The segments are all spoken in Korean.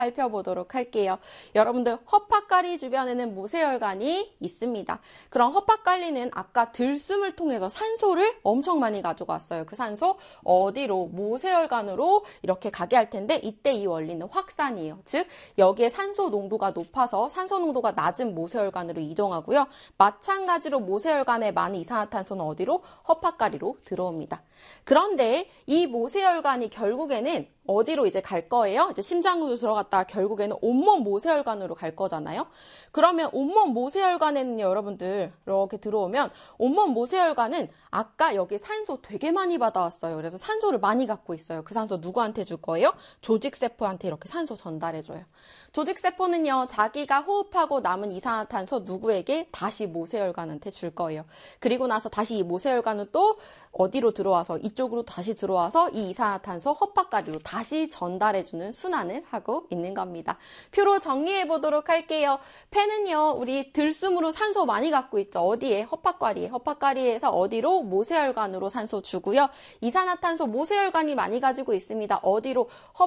살펴보도록 할게요. 여러분들 허파까리 주변에는 모세혈관이 있습니다. 그럼 허파까리는 아까 들숨을 통해서 산소를 엄청 많이 가져갔어요. 그 산소 어디로? 모세혈관으로 이렇게 가게 할 텐데 이때 이 원리는 확산이에요. 즉 여기에 산소 농도가 높아서 산소 농도가 낮은 모세혈관으로 이동하고요. 마찬가지로 모세혈관에 많은 이산화탄소는 어디로? 허파까리로 들어옵니다. 그런데 이 모세혈관이 결국에는 어디로 이제 갈 거예요? 이제 심장으로 들어갔다가 결국에는 온몸 모세혈관으로 갈 거잖아요. 그러면 온몸 모세혈관에는요, 여러분들 이렇게 들어오면 온몸 모세혈관은 아까 여기 산소 되게 많이 받아왔어요. 그래서 산소를 많이 갖고 있어요. 그 산소 누구한테 줄 거예요? 조직세포한테 이렇게 산소 전달해줘요. 조직세포는요, 자기가 호흡하고 남은 이산화탄소 누구에게? 다시 모세혈관한테 줄 거예요. 그리고 나서 다시 이 모세혈관은 또 어디로 들어와서 이쪽으로 다시 들어와서 이 이산화탄소 허파까리로 다시 전달해주는 순환을 하고 있는 겁니다. 표로 정리해 보도록 할게요. 폐는요, 우리 들숨으로 산소 많이 갖고 있죠. 어디에? 허파까리에. 허파까리에서 어디로? 모세혈관으로 산소 주고요. 이산화탄소 모세혈관이 많이 가지고 있습니다. 어디로?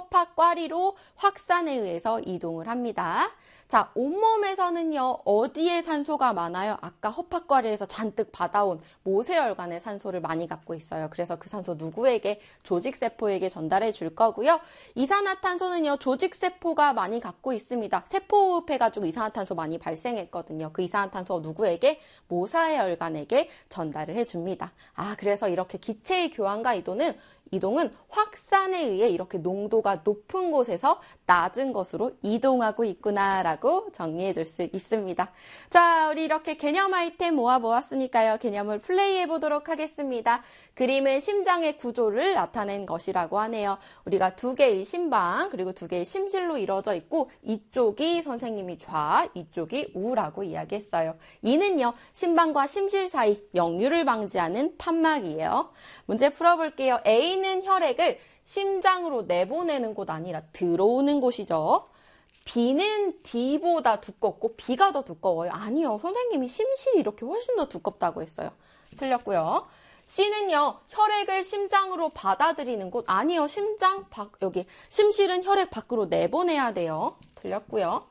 허파까리로 확산에 의해서 이동을 합니다. 자, 온몸에서는요, 어디에 산소가 많아요? 아까 허파까리에서 잔뜩 받아온 모세혈관에 산소를 많이 갖고 있어요. 그래서 그 산소 누구에게? 조직세포에게 전달해 줄 거고요. 이산화탄소는요, 조직세포가 많이 갖고 있습니다. 세포호흡해가지고 이산화탄소 많이 발생했거든요. 그 이산화탄소 누구에게? 모세혈관에게 전달을 해줍니다. 그래서 이렇게 기체의 교환과 이동은 확산에 의해 이렇게 농도가 높은 곳에서 낮은 곳으로 이동하고 있구나라고 정리해 줄 수 있습니다. 자, 우리 이렇게 개념 아이템 모아보았으니까요. 개념을 플레이해 보도록 하겠습니다. 그림은 심장의 구조를 나타낸 것이라고 하네요. 우리가 두 개의 심방 그리고 두 개의 심실로 이루어져 있고 이쪽이 선생님이 좌, 이쪽이 우라고 이야기했어요. 이는요, 심방과 심실 사이 역류를 방지하는 판막이에요. 문제 풀어볼게요. A는 혈액을 심장으로 내보내는 곳 아니라 들어오는 곳이죠. B는 D보다 두껍고 B가 더 두꺼워요. 아니요, 선생님이 심실이 이렇게 훨씬 더 두껍다고 했어요. 틀렸고요. C는요, 혈액을 심장으로 받아들이는 곳 아니요, 여기 심실은 혈액 밖으로 내보내야 돼요. 틀렸고요.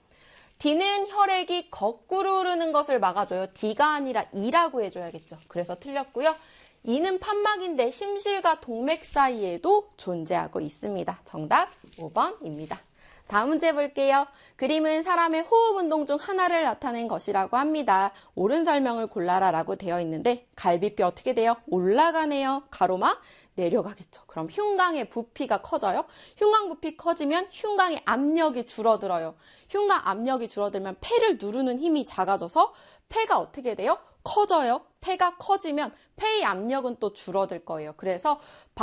D는 혈액이 거꾸로 흐르는 것을 막아줘요. D가 아니라 E라고 해줘야겠죠. 그래서 틀렸고요. E는 판막인데 심실과 동맥 사이에도 존재하고 있습니다. 정답 5번입니다. 다음 문제 볼게요. 그림은 사람의 호흡 운동 중 하나를 나타낸 것이라고 합니다. 옳은 설명을 골라라 라고 되어 있는데 갈비뼈 어떻게 돼요? 올라가네요. 가로막 내려가겠죠. 그럼 흉곽의 부피가 커져요. 흉곽 부피 커지면 흉곽의 압력이 줄어들어요. 흉곽 압력이 줄어들면 폐를 누르는 힘이 작아져서 폐가 어떻게 돼요? 커져요. 폐가 커지면 폐의 압력은 또 줄어들 거예요. 그래서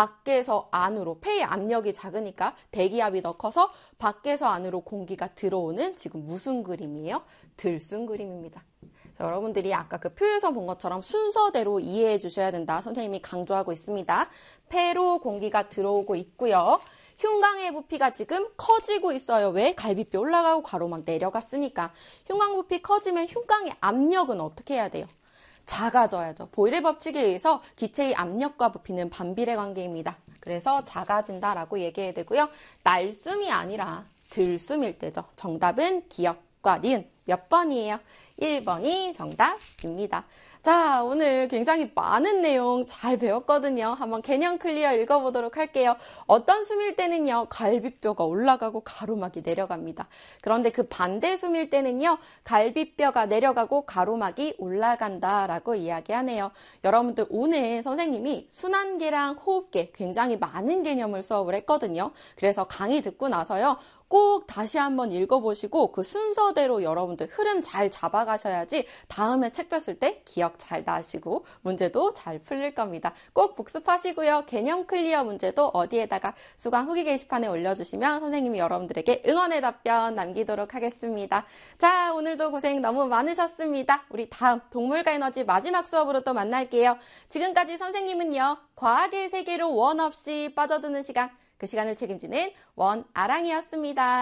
밖에서 안으로, 폐의 압력이 작으니까 대기압이 더 커서 밖에서 안으로 공기가 들어오는 지금 무슨 그림이에요? 들숨 그림입니다. 여러분들이 아까 그 표에서 본 것처럼 순서대로 이해해 주셔야 된다. 선생님이 강조하고 있습니다. 폐로 공기가 들어오고 있고요. 흉곽의 부피가 지금 커지고 있어요. 왜? 갈비뼈 올라가고 가로막 내려갔으니까. 흉곽 부피 커지면 흉곽의 압력은 어떻게 해야 돼요? 작아져야죠. 보일의 법칙에 의해서 기체의 압력과 부피는 반비례 관계입니다. 그래서 작아진다라고 얘기해야 되고요. 날숨이 아니라 들숨일 때죠. 정답은 기역과 니은 몇 번이에요? 1번이 정답입니다. 자, 오늘 굉장히 많은 내용 잘 배웠거든요. 한번 개념 클리어 읽어보도록 할게요. 어떤 숨일 때는요, 갈비뼈가 올라가고 가로막이 내려갑니다. 그런데 그 반대 숨일 때는요, 갈비뼈가 내려가고 가로막이 올라간다라고 이야기하네요. 여러분들 오늘 선생님이 순환계랑 호흡계 굉장히 많은 개념을 수업을 했거든요. 그래서 강의 듣고 나서요, 꼭 다시 한번 읽어보시고 그 순서대로 여러분들 흐름 잘 잡아가셔야지 다음에 책 폈을 때 기억 잘 나시고 문제도 잘 풀릴 겁니다. 꼭 복습하시고요. 개념 클리어 문제도 어디에다가 수강 후기 게시판에 올려주시면 선생님이 여러분들에게 응원의 답변 남기도록 하겠습니다. 자, 오늘도 고생 너무 많으셨습니다. 우리 다음 동물과 에너지 마지막 수업으로 또 만날게요. 지금까지 선생님은요, 과학의 세계로 원 없이 빠져드는 시간, 그 시간을 책임지는 원아랑이었습니다.